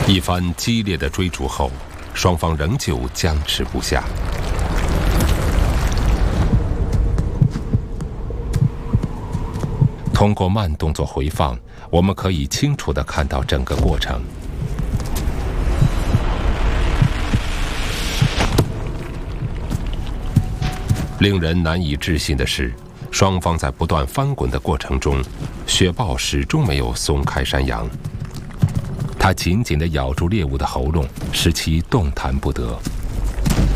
一番激烈的追逐后，双方仍旧僵持不下。通过慢动作回放，我们可以清楚地看到整个过程。令人难以置信的是，双方在不断翻滚的过程中，雪豹始终没有松开山羊。它紧紧地咬住猎物的喉咙，使其动弹不得。